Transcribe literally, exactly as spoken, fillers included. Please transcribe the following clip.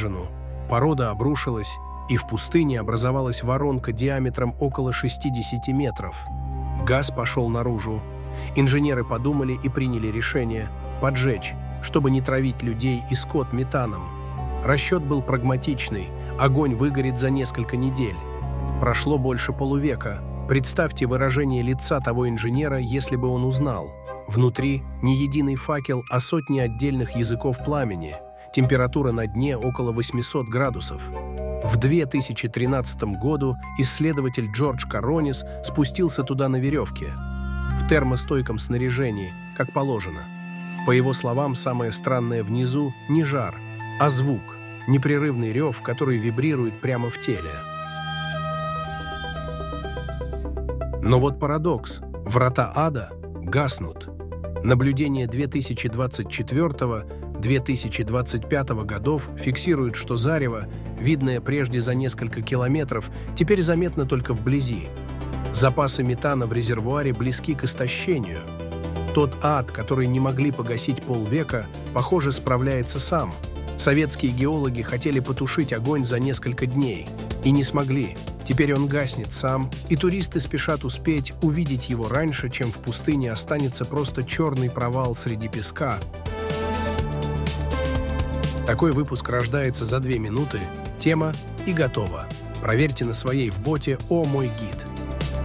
скважину, порода обрушилась, и в пустыне образовалась воронка диаметром около шестидесяти метров. Газ пошел наружу. Инженеры подумали и приняли решение поджечь, чтобы не травить людей и скот метаном. Расчет был прагматичный – огонь выгорит за несколько недель. Прошло больше полувека. Представьте выражение лица того инженера, если бы он узнал. Внутри не единый факел, а сотни отдельных языков пламени. Температура на дне около восьмисот градусов. В две тысячи тринадцатом году исследователь Джордж Коронис спустился туда на веревке, в термостойком снаряжении, как положено. По его словам, самое странное внизу не жар, а звук, непрерывный рев, который вибрирует прямо в теле. Но вот парадокс. Врата ада гаснут. Наблюдения две тысячи двадцать четвёртого — две тысячи двадцать пятого годов фиксируют, что зарево, видное прежде за несколько километров, теперь заметно только вблизи. Запасы метана в резервуаре близки к истощению. Тот ад, который не могли погасить полвека, похоже, справляется сам. Советские геологи хотели потушить огонь за несколько дней и не смогли. Теперь он гаснет сам, и туристы спешат успеть увидеть его раньше, чем в пустыне останется просто черный провал среди песка. Такой выпуск рождается за две минуты, тема и готово. Проверьте на своей в боте «О, мой гид».